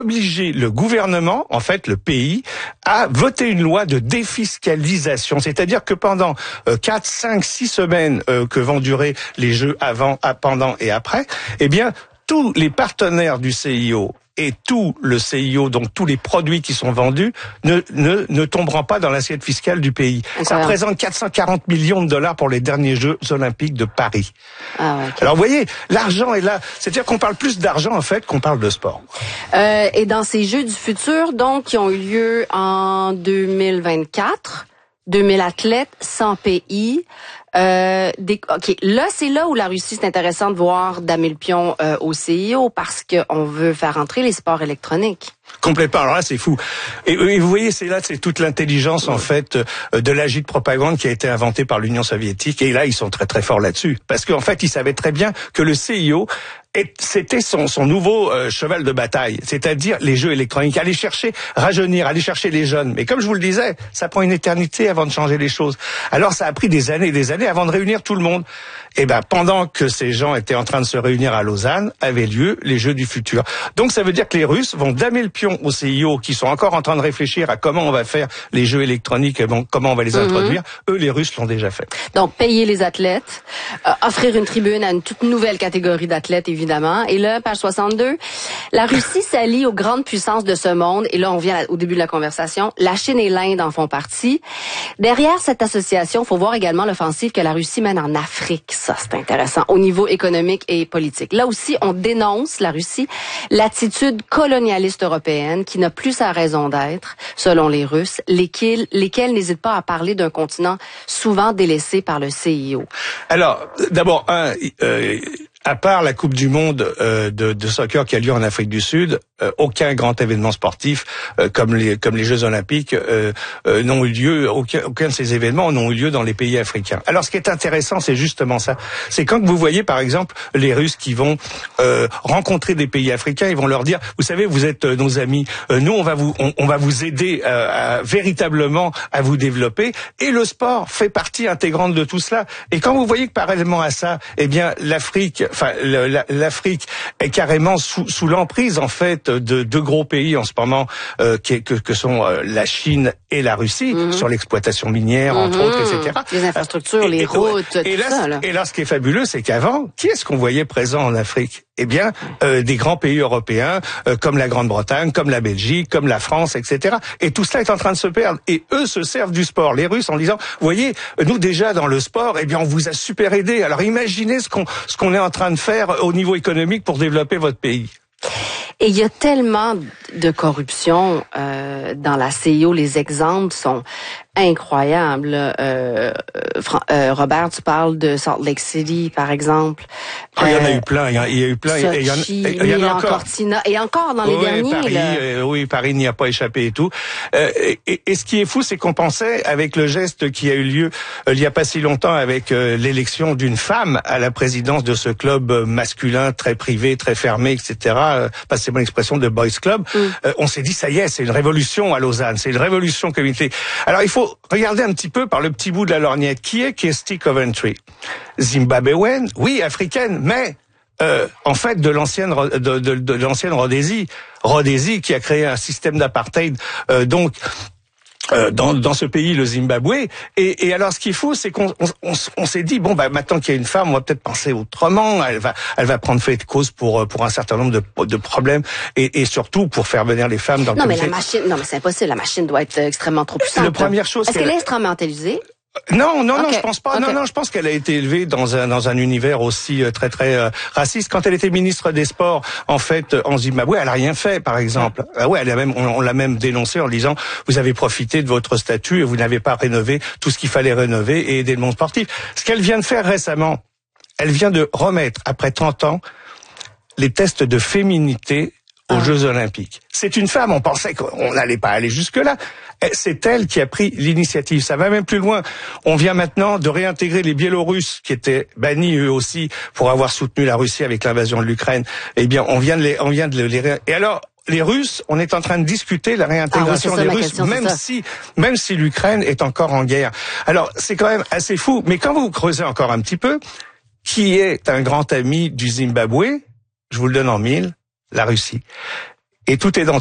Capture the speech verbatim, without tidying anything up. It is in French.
obliger le gouvernement, en fait le pays, à voter une loi de défiscalisation. C'est-à-dire que pendant euh, quatre, cinq, six semaines euh, que vont durer les Jeux avant, à, pendant et après, eh bien, tous les partenaires du C I O et tout le C I O, donc tous les produits qui sont vendus, ne, ne, ne tomberont pas dans l'assiette fiscale du pays. Incroyable. Ça représente quatre cent quarante millions de dollars pour les derniers Jeux Olympiques de Paris. Ah ouais, okay. Alors vous voyez, l'argent est là. C'est-à-dire qu'on parle plus d'argent en fait qu'on parle de sport. Euh, et dans ces Jeux du futur, donc, qui ont eu lieu en deux mille vingt-quatre, deux mille athlètes, cent pays. Euh, des, ok, là c'est là où la Russie, c'est intéressant de voir damer le pion euh, au C I O parce qu'on veut faire entrer les sports électroniques. Complètement. Alors là, c'est fou. Et, et vous voyez, c'est là, c'est toute l'intelligence en fait de l'agite propagande qui a été inventée par l'Union soviétique. Et là, ils sont très très forts là-dessus, parce qu'en fait, ils savaient très bien que le C I O Et c'était son, son nouveau euh, cheval de bataille, c'est-à-dire les jeux électroniques. Aller chercher, rajeunir, aller chercher les jeunes. Mais comme je vous le disais, ça prend une éternité avant de changer les choses. Alors ça a pris des années et des années avant de réunir tout le monde. Et ben pendant que ces gens étaient en train de se réunir à Lausanne, avaient lieu les Jeux du futur. Donc ça veut dire que les Russes vont damer le pion au C I O, qui sont encore en train de réfléchir à comment on va faire les jeux électroniques et bon, comment on va les mm-hmm. introduire. Eux, les Russes l'ont déjà fait. Donc payer les athlètes, euh, offrir une tribune à une toute nouvelle catégorie d'athlètes, évidemment. Et là, page soixante-deux, la Russie s'allie aux grandes puissances de ce monde. Et là, on vient au début de la conversation. La Chine et l'Inde en font partie. Derrière cette association, il faut voir également l'offensive que la Russie mène en Afrique. Ça, c'est intéressant, au niveau économique et politique. Là aussi, on dénonce, la Russie, l'attitude colonialiste européenne qui n'a plus sa raison d'être, selon les Russes, lesquels, lesquels n'hésitent pas à parler d'un continent souvent délaissé par le C I O. Alors, d'abord, un... Euh, à part la Coupe du Monde euh, de, de soccer qui a lieu en Afrique du Sud, euh, aucun grand événement sportif euh, comme les comme les Jeux Olympiques euh, euh, n'ont eu lieu. Aucun, aucun de ces événements n'ont eu lieu dans les pays africains. Alors, ce qui est intéressant, c'est justement ça. C'est quand vous voyez, par exemple, les Russes qui vont euh, rencontrer des pays africains, ils vont leur dire, vous savez, vous êtes euh, nos amis. Euh, nous, on va vous on, on va vous aider euh, à, véritablement à vous développer. Et le sport fait partie intégrante de tout cela. Et quand vous voyez que parallèlement à ça, eh bien, l'Afrique Enfin, l'Afrique est carrément sous, sous l'emprise en fait de deux gros pays en ce moment euh, que, que, que sont euh, la Chine et la Russie mm-hmm. sur l'exploitation minière, entre mm-hmm. autres, et cetera. Les infrastructures, et, les et, routes, et tout là, ça. Là. Et là, ce qui est fabuleux, c'est qu'avant, qui est-ce qu'on voyait présent en Afrique ? Eh bien, euh, des grands pays européens euh, comme la Grande-Bretagne, comme la Belgique, comme la France, et cetera. Et tout cela est en train de se perdre. Et eux se servent du sport, les Russes, en disant, vous voyez, nous déjà dans le sport, eh bien, on vous a super aidé. Alors imaginez ce qu'on ce qu'on est en train de faire au niveau économique pour développer votre pays. Et il y a tellement de corruption euh, dans la C I O. Les exemples sont incroyables. Euh, euh, Robert, tu parles de Salt Lake City, par exemple. Oh, il y en a eu plein. Il y, a, il y a eu plein. Sochi, il y en, il y en a encore. Cortina, et encore dans les oui, derniers. Paris, là. Euh, oui, Paris n'y a pas échappé et tout. Euh, et, et ce qui est fou, c'est qu'on pensait, avec le geste qui a eu lieu euh, il n'y a pas si longtemps, avec euh, l'élection d'une femme à la présidence de ce club masculin très privé, très fermé, et cetera. Euh, passez-moi l'expression de Boys Club. Mm. Euh, on s'est dit, ça y est, c'est une révolution à Lausanne. C'est une révolution communauté. Alors, il faut regarder un petit peu par le petit bout de la lorgnette. Qui est Kirsty Coventry? Zimbabwéenne, oui, africaine, mais euh, en fait de l'ancienne de, de, de l'ancienne Rhodésie, Rhodésie qui a créé un système d'apartheid, euh, donc. Euh, dans, dans ce pays, le Zimbabwe. Et, et alors, ce qu'il faut, c'est qu'on on, on, on s'est dit, bon, bah, maintenant qu'il y a une femme, on va peut-être penser autrement. Elle va, elle va prendre fait de cause pour pour un certain nombre de, de problèmes et, et surtout pour faire venir les femmes dans le non, comité. Mais la machine, non, mais c'est impossible. La machine doit être extrêmement trop puissante. La première chose. Est-ce qu'elle est instrumentalisée? Non, non, okay. non, je pense pas. Okay. Non, non, je pense qu'elle a été élevée dans un dans un univers aussi euh, très très euh, raciste. Quand elle était ministre des Sports, en fait, en Zimbabwe, elle a rien fait, par exemple. Ah ouais, elle a même, on, on l'a même dénoncé en disant, vous avez profité de votre statut et vous n'avez pas rénové tout ce qu'il fallait rénover et aider le monde sportif. Ce qu'elle vient de faire récemment, elle vient de remettre après trente ans les tests de féminité aux ah. Jeux Olympiques. C'est une femme, on pensait qu'on n'allait pas aller jusque-là. C'est elle qui a pris l'initiative. Ça va même plus loin. On vient maintenant de réintégrer les Biélorusses qui étaient bannis eux aussi pour avoir soutenu la Russie avec l'invasion de l'Ukraine. Eh bien, on vient de les, on vient de les ré... Et alors, les Russes, on est en train de discuter la réintégration ah oui, ça, des Russes, question, même si, même si l'Ukraine est encore en guerre. Alors, c'est quand même assez fou. Mais quand vous creusez encore un petit peu, qui est un grand ami du Zimbabwe? Je vous le donne en mille. La Russie. et tout est dans